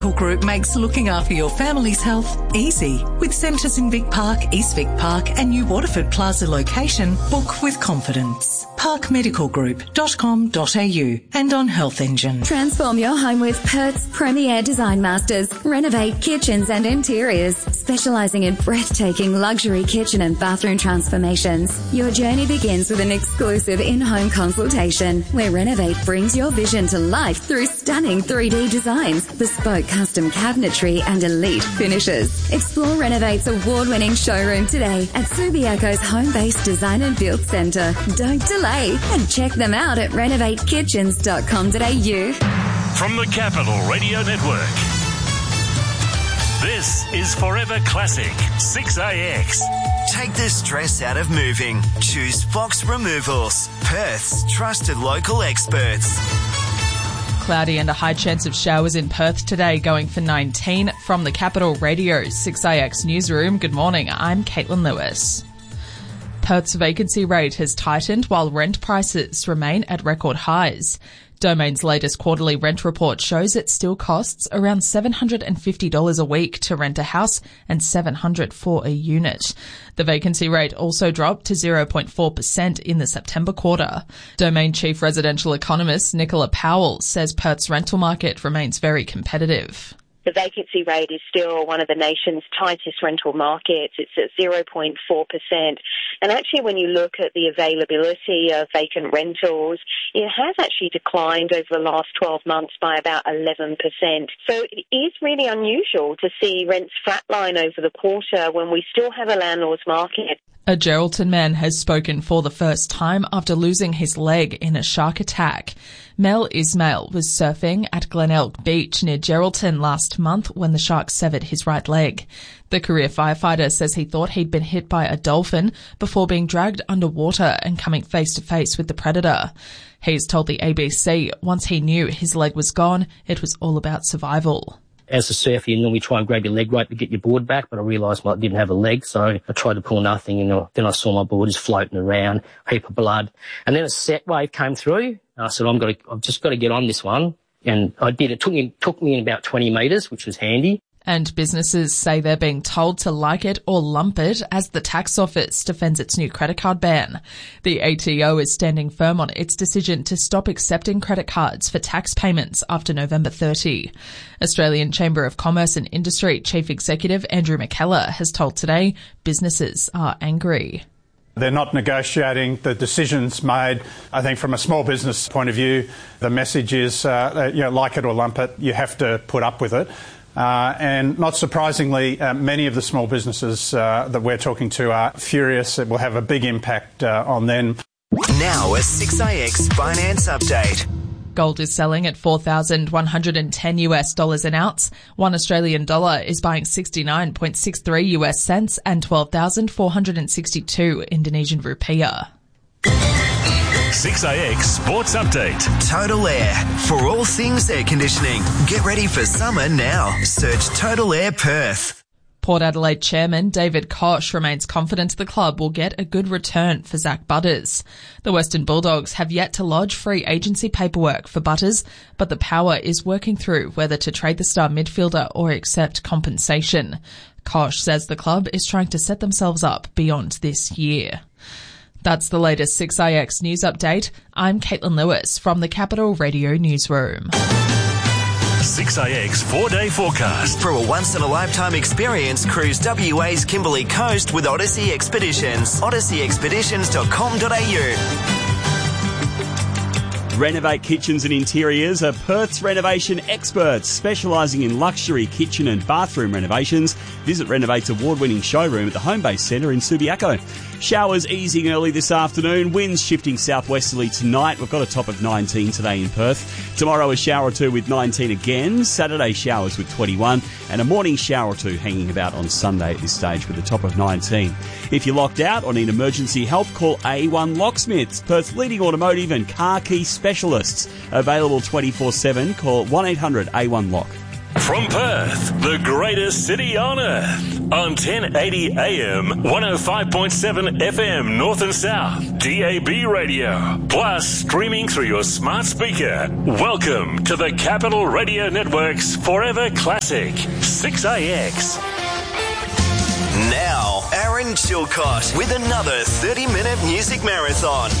Group makes looking after your family's health easy. With centres in Vic Park, East Vic Park and New Waterford Plaza location, book with confidence. parkmedicalgroup.com.au and on Health Engine. Transform your home with Perth's premier design masters. Renovate kitchens and interiors, specialising in breathtaking luxury kitchen and bathroom transformations. Your journey begins with an exclusive in-home consultation where Renovate brings your vision to life through stunning 3D designs, bespoke custom cabinetry and elite finishes. Explore Renovate's award-winning showroom today at Subiaco's home-based design and build centre. Don't delay and check them out at renovatekitchens.com.au. From the Capital Radio Network, this is Forever Classic 6AX. Take the stress out of moving. Choose Fox Removals, Perth's trusted local experts. Cloudy and a high chance of showers in Perth today, going for 19. From the Capital Radio 6AX newsroom, good morning, I'm Caitlin Lewis. Perth's vacancy rate has tightened while rent prices remain at record highs. Domain's latest quarterly rent report shows it still costs around $750 a week to rent a house and $700 for a unit. The vacancy rate also dropped to 0.4% in the September quarter. Domain chief residential economist Nicola Powell says Perth's rental market remains very competitive. The vacancy rate is still one of the nation's tightest rental markets. It's at 0.4%. And actually, when you look at the availability of vacant rentals, it has actually declined over the last 12 months by about 11%. So it is really unusual to see rents flatline over the quarter when we still have a landlord's market. A Geraldton man has spoken for the first time after losing his leg in a shark attack. Mel Ismail was surfing at Glenelg Beach near Geraldton last month when the shark severed his right leg. The career firefighter says he thought he'd been hit by a dolphin before being dragged underwater and coming face to face with the predator. He's told the ABC once he knew his leg was gone, it was all about survival. As a surfer, you normally try and grab your leg rope to get your board back, but I realised I didn't have a leg, so I tried to pull nothing, and then I saw my board just floating around, heap of blood. And then a set wave came through, and I said, I've just got to get on this one. And I did. It took me in about 20 metres, which was handy. And businesses say they're being told to like it or lump it as the tax office defends its new credit card ban. The ATO is standing firm on its decision to stop accepting credit cards for tax payments after November 30. Australian Chamber of Commerce and Industry Chief Executive Andrew McKellar has told Today businesses are angry. They're not negotiating the decisions made. I think from a small business point of view, the message is, like it or lump it, you have to put up with it. And not surprisingly, many of the small businesses that we're talking to are furious. It will have a big impact on them. Now a 6AX finance update. Gold is selling at $4,110 an ounce. $1 Australian dollar is buying 69.63 US cents and 12,462 Indonesian rupiah. 6AX Sports Update. Total Air. For all things air conditioning. Get ready for summer now. Search Total Air Perth. Port Adelaide chairman David Koch remains confident the club will get a good return for Zach Butters. The Western Bulldogs have yet to lodge free agency paperwork for Butters, but the Power is working through whether to trade the star midfielder or accept compensation. Koch says the club is trying to set themselves up beyond this year. That's the latest 6IX news update. I'm Caitlin Lewis from the Capital Radio Newsroom. 6AX 4-day forecast. For a once-in-a-lifetime experience, cruise WA's Kimberley Coast with Odyssey Expeditions. odysseyexpeditions.com.au. Renovate Kitchens and Interiors are Perth's renovation experts, specialising in luxury kitchen and bathroom renovations. Visit Renovate's award-winning showroom at the Homebase Centre in Subiaco. Showers easing early this afternoon, winds shifting southwesterly tonight. We've got a top of 19 today in Perth. Tomorrow a shower or two with 19 again. Saturday showers with 21 and a morning shower or two hanging about on Sunday at this stage with a top of 19. If you're locked out or need emergency help, call A1 Locksmiths, Perth's leading automotive and car key specialists. Available 24/7. Call 1-800-A1-LOCK. From Perth, the greatest city on earth. On 1080 AM, 105.7 FM North and South, DAB radio. Plus, streaming through your smart speaker. Welcome to the Capital Radio Network's Forever Classic, 6AX. Now, Aaron Chilcott with another 30-minute music marathon.